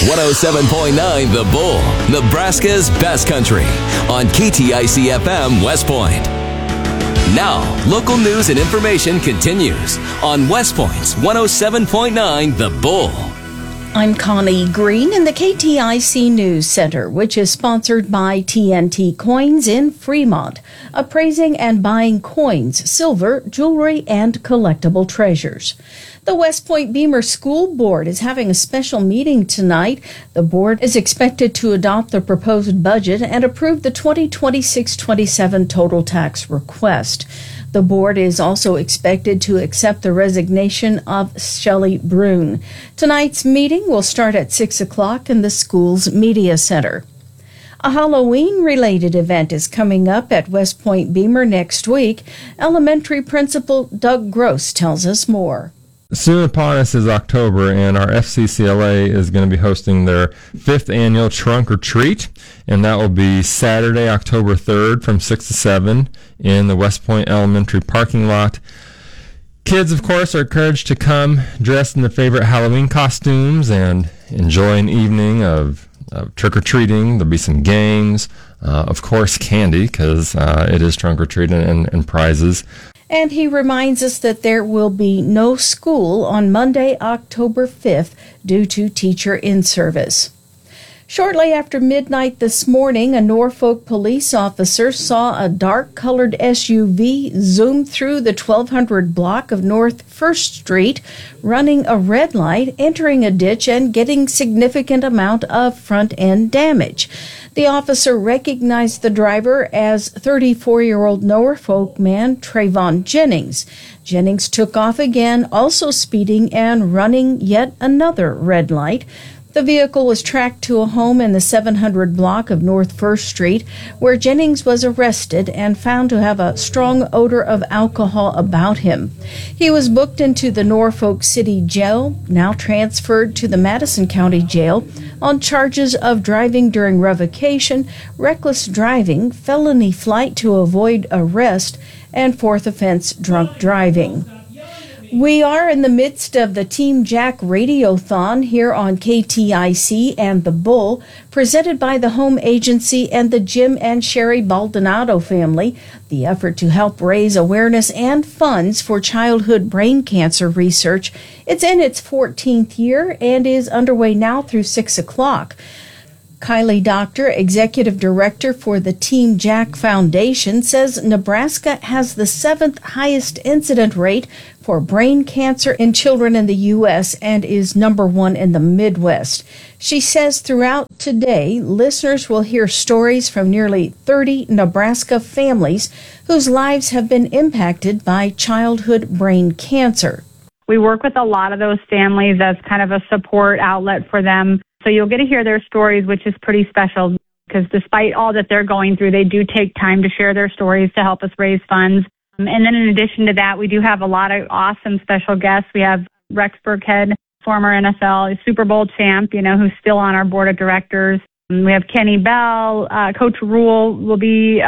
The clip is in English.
107.9 The Bull, Nebraska's best country on KTIC FM West Point. Now, local news and information continues on West Point's 107.9 The Bull. I'm Connie Green in the KTIC News Center, which is sponsored by TNT Coins in Fremont, appraising and buying coins, silver, jewelry, and collectible treasures. The West Point Beamer School Board is having a special meeting tonight. The board is expected to adopt the proposed budget and approve the 2026-27 total tax request. The board is also expected to accept the resignation of Shelley Brune. Tonight's meeting will start at 6 o'clock in the school's media center. A Halloween-related event is coming up at West Point Beamer next week. Elementary Principal Doug Gross tells us more. Soon upon us is October, and our FCCLA is going to be hosting their 5th annual Trunk or Treat, and that will be Saturday, October 3rd from 6 to 7 in the West Point Elementary parking lot. Kids, of course, are encouraged to come dressed in their favorite Halloween costumes and enjoy an evening of trick-or-treating. There'll be some games, of course, candy, because it is trunk or treat and prizes. And he reminds us that there will be no school on Monday, October 5th, due to teacher in-service. Shortly after midnight this morning, a Norfolk police officer saw a dark-colored SUV zoom through the 1200 block of North 1st Street, running a red light, entering a ditch, and getting significant amount of front-end damage. The officer recognized the driver as 34-year-old Norfolk man Trayvon Jennings. Jennings took off again, also speeding and running yet another red light. The vehicle was tracked to a home in the 700 block of North 1st Street, where Jennings was arrested and found to have a strong odor of alcohol about him. He was booked into the Norfolk City Jail, now transferred to the Madison County Jail, on charges of driving during revocation, reckless driving, felony flight to avoid arrest, and fourth offense drunk driving. We are in the midst of the Team Jack Radiothon here on KTIC and The Bull, presented by the Home Agency and the Jim and Sherry Baldonado family. The effort to help raise awareness and funds for childhood brain cancer research. It's in its 14th year and is underway now through 6 o'clock. Kylie Doctor, Executive Director for the Team Jack Foundation, says Nebraska has the 7th highest incident rate for brain cancer in children in the U.S. and is number 1 in the Midwest. She says throughout today, listeners will hear stories from nearly 30 Nebraska families whose lives have been impacted by childhood brain cancer. We work with a lot of those families as kind of a support outlet for them. So you'll get to hear their stories, which is pretty special because despite all that they're going through, they do take time to share their stories to help us raise funds. And then in addition to that, we do have a lot of awesome special guests. We have Rex Burkhead, former NFL Super Bowl champ, who's still on our board of directors. We have Kenny Bell. Coach Rule will be